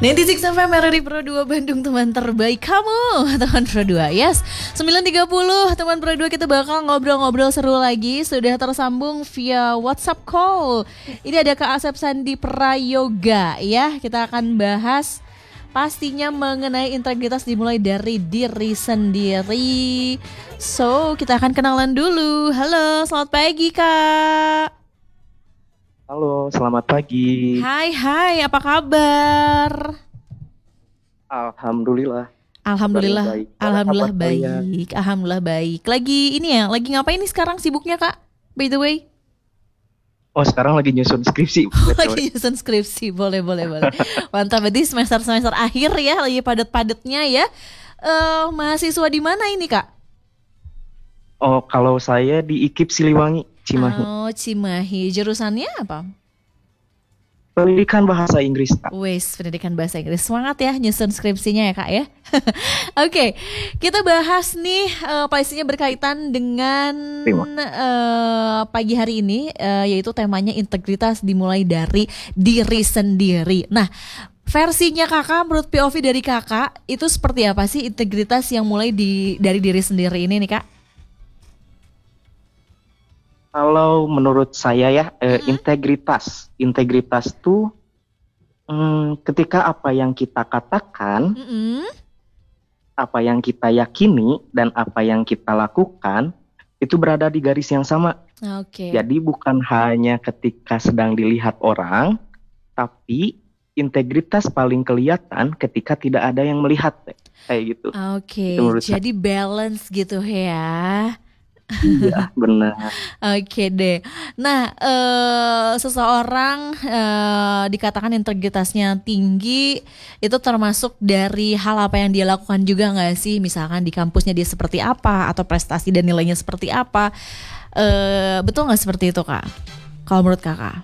96 FM RRI Pro 2 Bandung, teman terbaik kamu, teman Pro 2. Yes, 9.30 teman Pro 2, kita bakal ngobrol-ngobrol seru lagi. Sudah tersambung via WhatsApp call. Ini ada Kak Asep Sandi Prayoga ya. Kita akan bahas pastinya mengenai integritas dimulai dari diri sendiri. So, kita akan kenalan dulu. Halo, selamat pagi Kak. Halo, selamat pagi. Hai, apa kabar? Alhamdulillah. Alhamdulillah, Baik. alhamdulillah Apa kalian? baik, alhamdulillah baik. Lagi ini ya, lagi ngapain nih sekarang sibuknya Kak? By the way, Oh, sekarang lagi nyusun skripsi. lagi nyusun skripsi, boleh. Mantap, berarti semester akhir ya, lagi padat-padatnya ya. Mahasiswa di mana ini Kak? Oh, kalau saya di IKIP Siliwangi, Cimahi. Oh, Cimahi. Jurusannya apa? Pendidikan Bahasa Inggris, Kak. Wes, pendidikan bahasa Inggris. Semangat ya nyusun skripsinya ya Kak ya. Oke, kita bahas nih pastinya berkaitan dengan pagi hari ini, yaitu temanya integritas dimulai dari diri sendiri. Nah, versinya Kakak, menurut POV dari Kakak, itu seperti apa sih integritas yang mulai dari diri sendiri ini nih Kak? Kalau menurut saya ya, integritas tuh ketika apa yang kita katakan, apa yang kita yakini, dan apa yang kita lakukan itu berada di garis yang sama. Oke. Jadi bukan hanya ketika sedang dilihat orang, tapi integritas paling kelihatan ketika tidak ada yang melihat, kayak gitu. Oke, Itu menurut jadi balance gitu ya. Iya, benar. Oke deh. Nah, seseorang dikatakan integritasnya tinggi, itu termasuk dari hal apa yang dia lakukan juga nggak sih? Misalkan di kampusnya dia seperti apa, atau prestasi dan nilainya seperti apa? Betul nggak seperti itu Kak? Kalau menurut Kakak?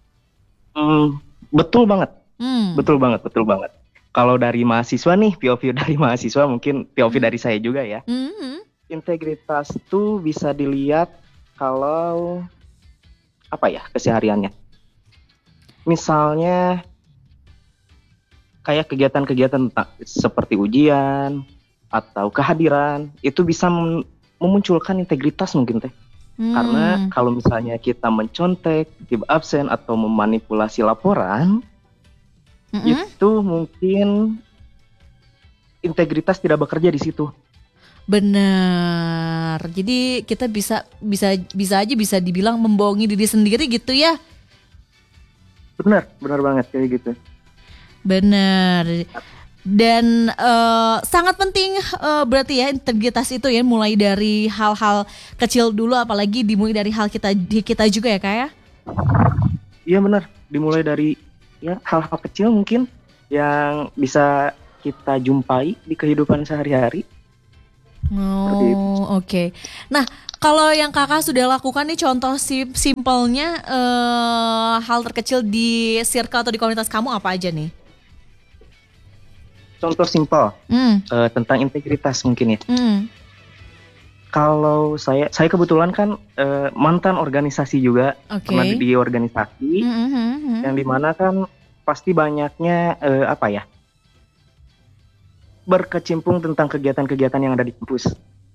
Betul banget. Betul banget. Kalau dari mahasiswa nih, POV dari mahasiswa, mungkin POV dari saya juga ya. Integritas tuh bisa dilihat kalau kesehariannya. Misalnya kayak kegiatan-kegiatan seperti ujian atau kehadiran, itu bisa memunculkan integritas mungkin teh. Karena kalau misalnya kita mencontek, tiba absen atau memanipulasi laporan, itu mungkin integritas tidak bekerja di situ. Benar. Jadi kita bisa dibilang membohongi diri sendiri gitu ya. Benar banget kayak gitu. Benar. Dan sangat penting berarti ya integritas itu ya, mulai dari hal-hal kecil dulu, apalagi dimulai dari hal kita juga ya Kak ya. Iya benar, dimulai dari ya hal-hal kecil mungkin yang bisa kita jumpai di kehidupan sehari-hari. Oh, oke. Nah, kalau yang Kakak sudah lakukan nih, contoh simpelnya hal terkecil di circle atau di komunitas kamu apa aja nih? Contoh simpel tentang integritas mungkin ya. Kalau saya kebetulan kan mantan organisasi juga, pernah di organisasi, yang dimana kan pasti banyaknya berkecimpung tentang kegiatan-kegiatan yang ada di kampus.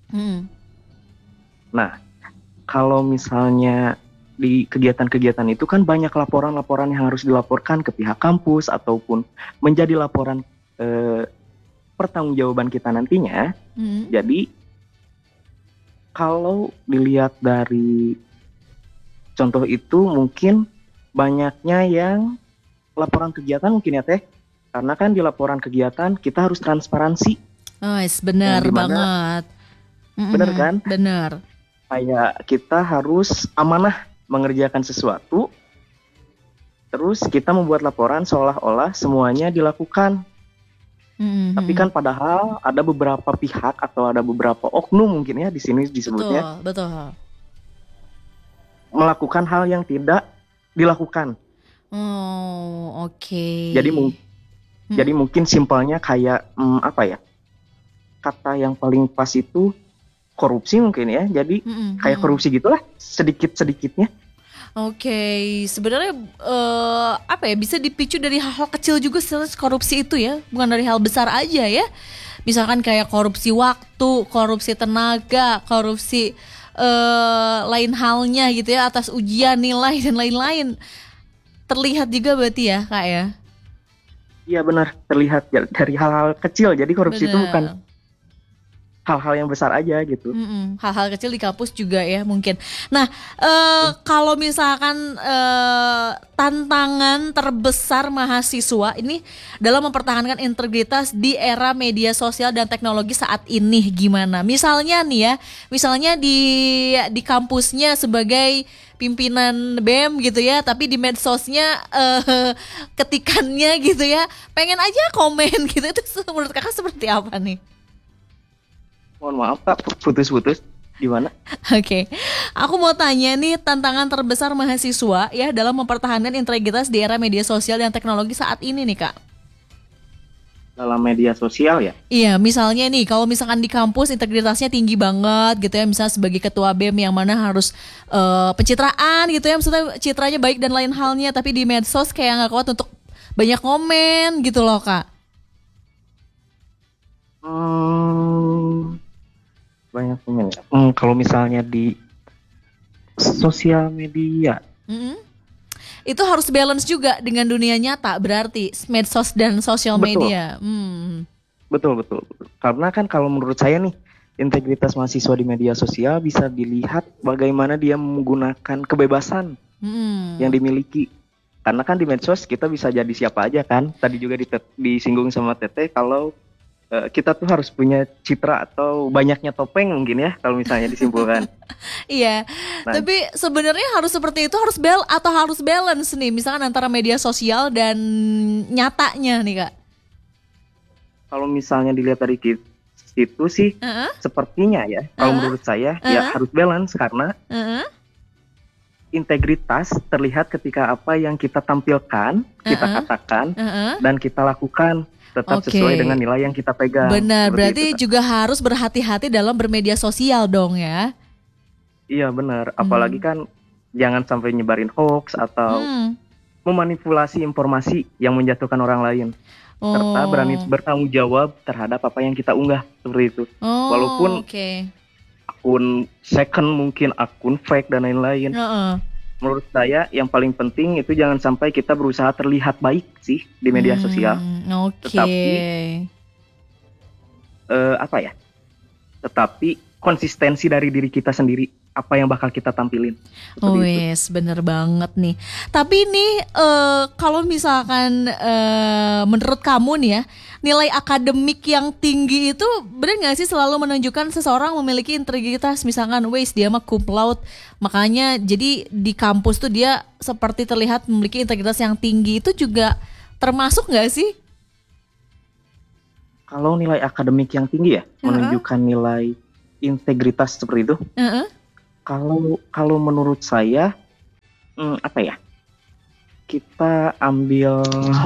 Nah, kalau misalnya di kegiatan-kegiatan itu kan banyak laporan-laporan yang harus dilaporkan ke pihak kampus ataupun menjadi laporan pertanggungjawaban kita nantinya. Jadi kalau dilihat dari contoh itu mungkin banyaknya yang laporan kegiatan mungkin ya teh. Karena kan di laporan kegiatan kita harus transparansi. Oh, benar banget. Benar kan? Benar. Kayak kita harus amanah mengerjakan sesuatu. Terus kita membuat laporan seolah-olah semuanya dilakukan. Tapi kan padahal ada beberapa pihak atau ada beberapa oknum mungkin ya di sini disebutnya. Betul. Melakukan hal yang tidak dilakukan. Oh, oke. Jadi mungkin simpelnya kayak kata yang paling pas itu korupsi mungkin ya. Jadi kayak korupsi gitulah sedikit-sedikitnya. Oke, sebenarnya apa ya, bisa dipicu dari hal-hal kecil juga sih korupsi itu ya, bukan dari hal besar aja ya. Misalkan kayak korupsi waktu, korupsi tenaga, korupsi lain halnya gitu ya, atas ujian nilai dan lain-lain. Terlihat juga berarti ya Kak ya. Iya benar, terlihat dari hal-hal kecil. Jadi korupsi itu bukan Benar. hal-hal yang besar aja gitu. Hal-hal kecil di kampus juga ya mungkin. Nah, kalau misalkan tantangan terbesar mahasiswa ini dalam mempertahankan integritas di era media sosial dan teknologi saat ini gimana? Misalnya nih ya, misalnya di kampusnya sebagai pimpinan BEM gitu ya, tapi di medsosnya ketikannya gitu ya, pengen aja komen gitu. Itu menurut kakak seperti apa nih? Mohon maaf Kak, putus-putus. Gimana? Oke, aku mau tanya nih, tantangan terbesar mahasiswa ya dalam mempertahankan integritas di era media sosial dan teknologi saat ini nih Kak. Dalam media sosial ya? Iya, misalnya nih, kalau misalkan di kampus integritasnya tinggi banget gitu ya, misalnya sebagai ketua BEM yang mana harus pencitraan gitu ya, maksudnya citranya baik dan lain halnya, tapi di medsos kayak nggak kuat untuk banyak komen gitu loh Kak. Hmm, banyak temen ya. Kalau misalnya di sosial media, Mm-mm. Itu harus balance juga dengan dunia nyata, berarti medsos dan sosial betul, media. betul, betul, betul. Karena kan kalau menurut saya nih, integritas mahasiswa di media sosial bisa dilihat bagaimana dia menggunakan kebebasan Mm-mm. yang dimiliki. Karena kan di medsos kita bisa jadi siapa aja kan. Tadi juga disinggung sama Tete kalau kita tuh harus punya citra atau banyaknya topeng mungkin ya kalau misalnya disimpulkan. Iya, Nah, tapi sebenarnya harus seperti itu, atau harus balance nih, misalkan antara media sosial dan nyatanya nih Kak. kalau misalnya dilihat dari situ sih Heeh, sepertinya ya, kalau heeh, menurut saya ya heeh, harus balance karena heeh, integritas terlihat ketika apa yang kita tampilkan, kita heeh, katakan heeh. dan kita lakukan tetap Oke, sesuai dengan nilai yang kita pegang. benar. Seperti itu, Berarti Kak. juga harus berhati-hati dalam bermedia sosial dong ya. Iya benar, apalagi Hmm. kan jangan sampai nyebarin hoax atau Hmm. memanipulasi informasi yang menjatuhkan orang lain, serta berani Oh, bertanggung jawab terhadap apa yang kita unggah seperti itu. oh, Walaupun oke. akun second mungkin akun fake dan lain-lain. Heeh. Menurut saya yang paling penting itu jangan sampai kita berusaha terlihat baik sih di media sosial, Oke. tetapi apa ya? Tetapi konsistensi dari diri kita sendiri, apa yang bakal kita tampilin. Seperti itu. Wes, bener banget nih. Tapi nih, kalau misalkan menurut kamu nih ya, nilai akademik yang tinggi itu bener nggak sih selalu menunjukkan seseorang memiliki integritas? Misalkan, wes dia mah cum laude, makanya jadi di kampus tuh dia seperti terlihat memiliki integritas yang tinggi, itu juga termasuk nggak sih? Kalau nilai akademik yang tinggi ya, Heeh, menunjukkan nilai integritas seperti itu. heeh, Kalau menurut saya, apa ya? Kita ambil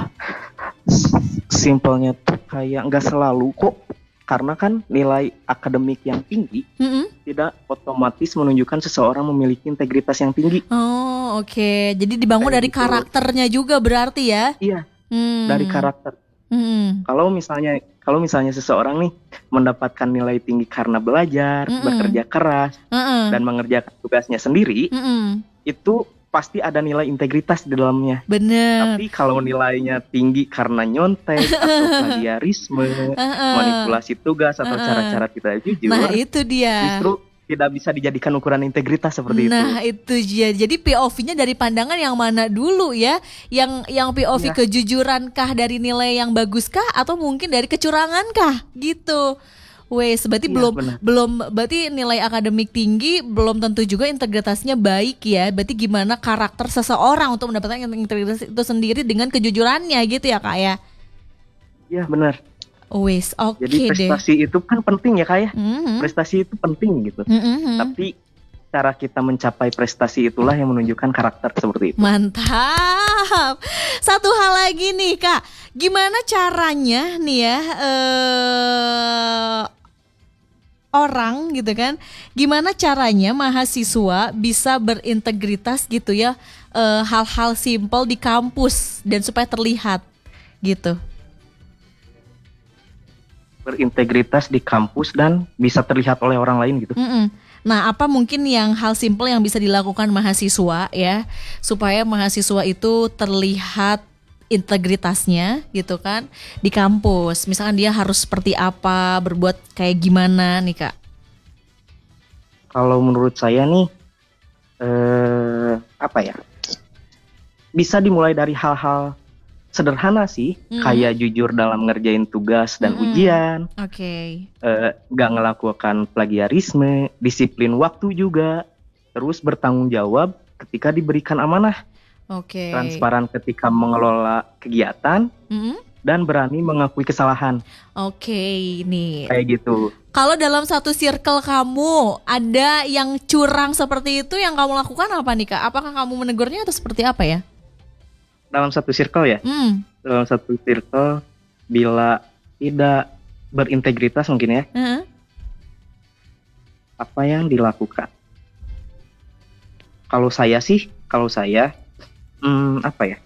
simpelnya tuh kayak nggak selalu kok, karena kan nilai akademik yang tinggi heeh. tidak otomatis menunjukkan seseorang memiliki integritas yang tinggi. Oh, oke. Jadi dibangun Kayak dari gitu. karakternya juga berarti ya? Iya, dari Hmm. karakter. Hmm. Kalau misalnya seseorang nih mendapatkan nilai tinggi karena belajar, Mm-mm. bekerja keras, Heeh. dan mengerjakan tugasnya sendiri, Mm-mm. itu pasti ada nilai integritas di dalamnya. Bener. Tapi kalau nilainya tinggi karena nyontek atau plagiarisme, Heeh. manipulasi tugas atau Heeh. cara-cara tidak jujur, Nah itu dia. justru tidak bisa dijadikan ukuran integritas seperti itu. Nah itu dia. Jadi POV-nya dari pandangan yang mana dulu ya? Yang POV Iya, kejujuran kah, dari nilai yang bagus kah, atau mungkin dari kecurangan kah? Gitu. Wes, berarti iya belum benar. belum berarti nilai akademik tinggi belum tentu juga integritasnya baik ya. Berarti gimana karakter seseorang untuk mendapatkan integritas itu sendiri dengan kejujurannya gitu ya Kak ya. Iya benar. Wes, Jadi oke deh. prestasi itu kan penting ya Kak ya. Mhm. Prestasi itu penting gitu. Mhm. Tapi cara kita mencapai prestasi itulah yang menunjukkan karakter seperti itu. Mantap. Satu hal lagi nih Kak, gimana caranya nih ya orang gitu kan, gimana caranya mahasiswa bisa berintegritas gitu ya, hal-hal simpel di kampus dan supaya terlihat gitu. Berintegritas di kampus dan bisa terlihat oleh orang lain gitu. Nah, apa mungkin yang hal simpel yang bisa dilakukan mahasiswa ya, supaya mahasiswa itu terlihat integritasnya gitu kan di kampus. Misalkan dia harus seperti apa, berbuat kayak gimana nih Kak? Kalau menurut saya nih, apa ya? Bisa dimulai dari hal-hal sederhana sih, kayak jujur dalam ngerjain tugas dan ujian. Oke. Gak ngelakukan plagiarisme, disiplin waktu juga, terus bertanggung jawab ketika diberikan amanah. Oke. Transparan ketika mengelola kegiatan, dan berani mengakui kesalahan. Oke, nih. Kayak gitu. Kalau dalam satu circle kamu ada yang curang seperti itu, yang kamu lakukan apa nih Kak? Apakah kamu menegurnya atau seperti apa ya? Dalam satu circle ya? Dalam satu circle, bila tidak berintegritas mungkin ya, apa yang dilakukan? Kalau saya apa ya?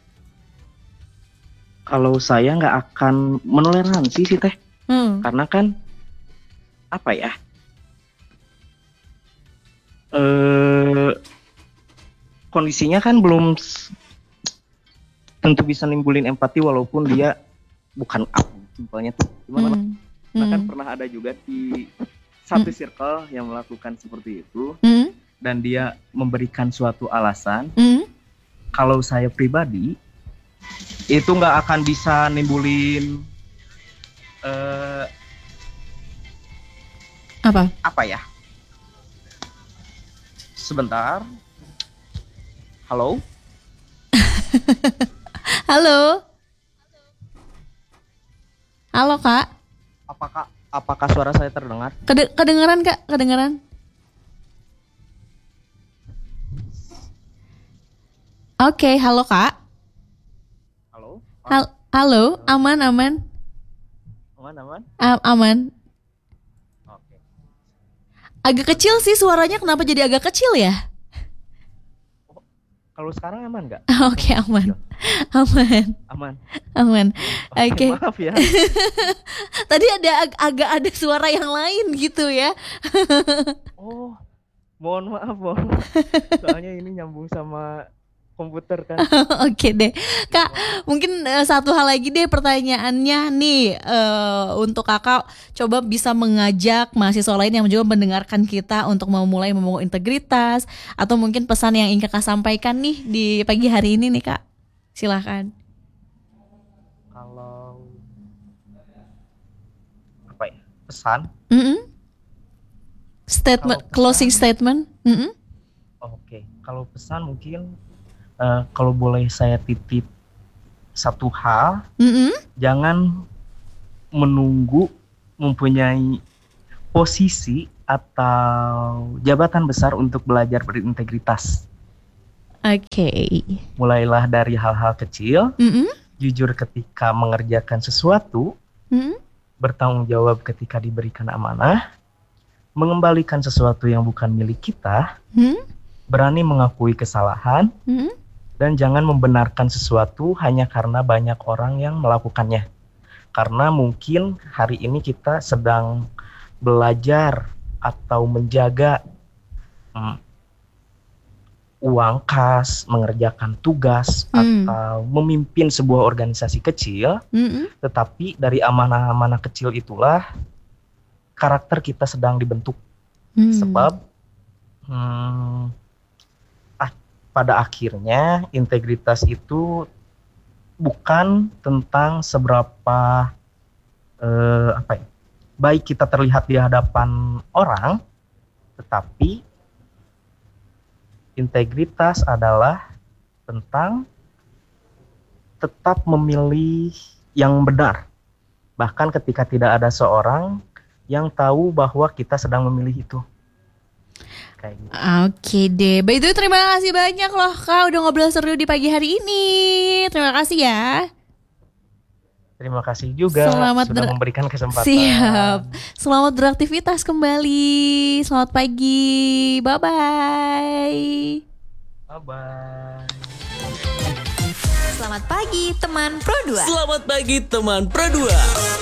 Kalau saya nggak akan menoleransi sih Teh, karena kan apa ya? Kondisinya kan belum tentu bisa nimbulin empati walaupun dia bukan simpelnya tuh. Gimana? Nah kan pernah ada juga di satu circle yang melakukan seperti itu, dan dia memberikan suatu alasan. Kalau saya pribadi itu nggak akan bisa nimbulin apa ya? Sebentar. Halo. Halo Kak. Apakah suara saya terdengar? Kedengeran Kak, kedengeran. Oke, halo Kak. Halo. Halo, aman. Aman. Aman. Oke. Agak kecil sih suaranya, kenapa jadi agak kecil ya? Kalau sekarang aman nggak? Oke, aman. Oke. Maaf ya. Tadi agak ada suara yang lain gitu ya. Oh, mohon maaf. Soalnya ini nyambung sama komputer kan. Oke deh Kak, mungkin satu hal lagi deh pertanyaannya nih, untuk Kakak coba bisa mengajak mahasiswa lain yang juga mendengarkan kita untuk memulai membangun integritas, atau mungkin pesan yang ingin Kakak sampaikan nih di pagi hari ini nih Kak, silahkan. Kalau apa ya, pesan? Statement, closing statement. Oke, kalau pesan mungkin kalau boleh saya titip satu hal, jangan menunggu mempunyai posisi atau jabatan besar untuk belajar berintegritas. Oke. Mulailah dari hal-hal kecil, jujur ketika mengerjakan sesuatu, bertanggung jawab ketika diberikan amanah, mengembalikan sesuatu yang bukan milik kita, berani mengakui kesalahan, dan jangan membenarkan sesuatu hanya karena banyak orang yang melakukannya. Karena mungkin hari ini kita sedang belajar atau menjaga uang kas, mengerjakan tugas, atau memimpin sebuah organisasi kecil, tetapi dari amanah-amanah kecil itulah karakter kita sedang dibentuk. Sebab pada akhirnya integritas itu bukan tentang seberapa baik kita terlihat di hadapan orang, tetapi integritas adalah tentang tetap memilih yang benar, bahkan ketika tidak ada seorang yang tahu bahwa kita sedang memilih itu. Gitu. Oke deh, by the way terima kasih banyak loh Kak udah ngobrol seru di pagi hari ini. Terima kasih ya. Terima kasih juga sudah memberikan kesempatan. Siap. Selamat beraktivitas kembali. Selamat pagi. Bye-bye. Bye-bye. Selamat pagi teman Pro 2. Selamat pagi teman Pro 2.